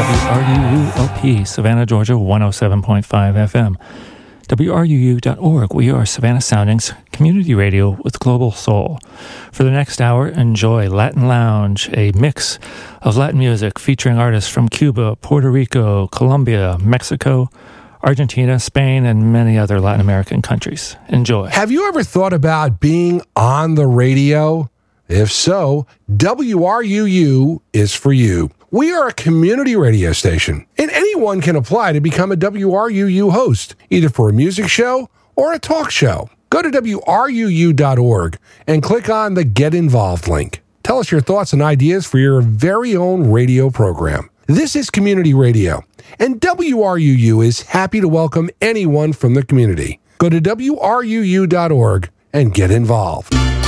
WRUU-LP, Savannah, Georgia, 107.5 FM. WRUU.org. We are Savannah Sounding's community radio with global soul. For the next hour, enjoy Latin Lounge, a mix of Latin music featuring artists from Cuba, Puerto Rico, Colombia, Mexico, Argentina, Spain, and many other Latin American countries. Enjoy. Have you ever thought about being on the radio? If so, WRUU is for you. We are a community radio station, and anyone can apply to become a WRUU host, either for a music show or a talk show. Go to WRUU.org and click on the Get Involved link. Tell us your thoughts and ideas for your very own radio program. This is community radio, and WRUU is happy to welcome anyone from the community. Go to WRUU.org and get involved.